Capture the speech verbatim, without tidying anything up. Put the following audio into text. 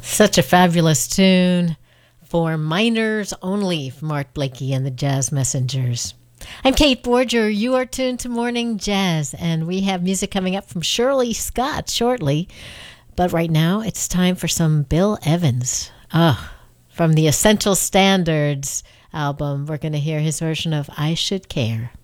Such a fabulous tune for minors only from Art Blakey and the Jazz Messengers. I'm Kate Borger. You are tuned to Morning Jazz, and we have music coming up from Shirley Scott shortly. But right now, it's time for some Bill Evans. Ah, from the Essential Standards album, we're going to hear his version of I Should Care.